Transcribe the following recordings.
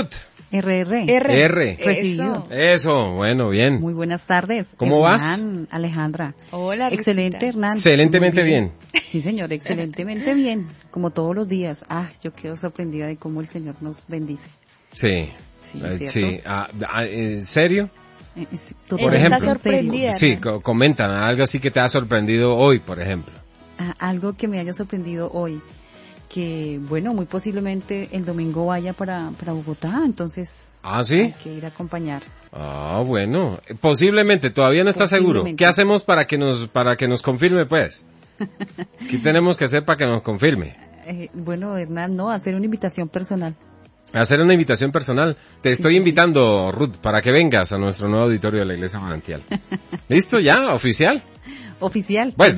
Ruth. R. Recibido. Eso, bueno, bien. Muy buenas tardes. ¿Cómo vas? Alejandra. Hola, Excelente, Hernán. Excelentemente bien. Sí, señor, excelentemente bien. Como todos los días. Yo quedo sorprendida de cómo el Señor nos bendice. Sí. Sí. ¿En serio? Por ejemplo. Está sorprendida. Sí, comentan algo así que te ha sorprendido hoy, por ejemplo. Algo que me haya sorprendido hoy. Que, bueno, muy posiblemente el domingo vaya para Bogotá, entonces ¿sí? hay que ir a acompañar. Bueno, posiblemente, todavía no está seguro. ¿Qué hacemos para que nos confirme, pues? ¿Qué tenemos que hacer para que nos confirme? Bueno, Hernán, hacer una invitación personal. Hacer una invitación personal. Te estoy invitando, Ruth, para que vengas a nuestro nuevo auditorio de la Iglesia Manantial. ¿Listo? ¿Ya? ¿Oficial? Oficial. Pues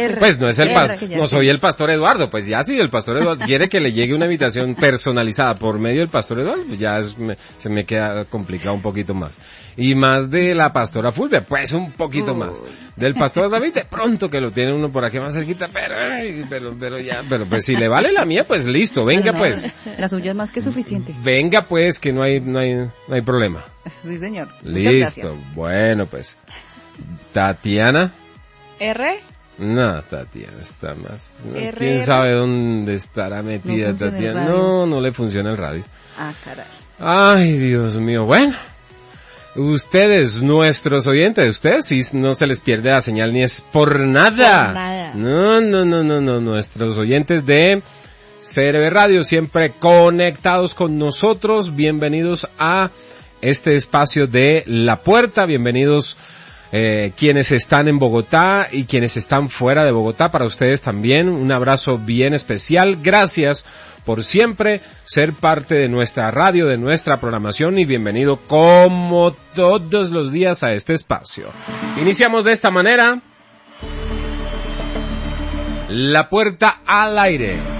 no soy el pastor Eduardo, pues ya si el pastor Eduardo quiere que le llegue una invitación personalizada por medio del pastor Eduardo, pues ya se me queda complicado un poquito más. Y más de la pastora Fulvia, pues un poquito más. Del pastor David, de pronto que lo tiene uno por aquí más cerquita, pero pues si le vale la mía, pues listo, venga pues. La suya es más que suficiente. Venga pues, que no hay problema. Sí, señor. Listo, bueno pues. Tatiana. R. No, Tatiana está más. ¿Quién sabe dónde estará metida Tatiana? No le funciona el radio. Caray. Ay, Dios mío. Bueno, ustedes, nuestros oyentes, ustedes sí no se les pierde la señal ni es por nada. No. Nuestros oyentes de CRB Radio siempre conectados con nosotros. Bienvenidos a este espacio de La Puerta. Bienvenidos quienes están en Bogotá y quienes están fuera de Bogotá, para ustedes también un abrazo bien especial. Gracias por siempre ser parte de nuestra radio, de nuestra programación, y bienvenido como todos los días a este espacio. Iniciamos de esta manera. La Puerta al aire.